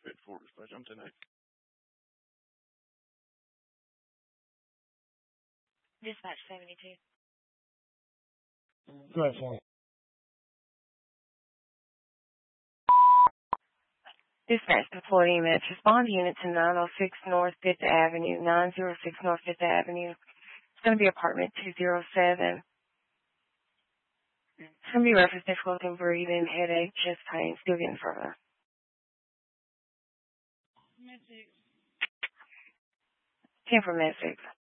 Fit for dispatch. I'm 10 Dispatch 72. Go ahead, Sally. Dispatch deployed EMS. Respond unit to 906 North 5th Avenue, 906 North 5th Avenue. It's going to be apartment 207. It's going to be reference difficulty in breathing, headache, chest pain. Still getting further. Med 6. 10 for Med 6.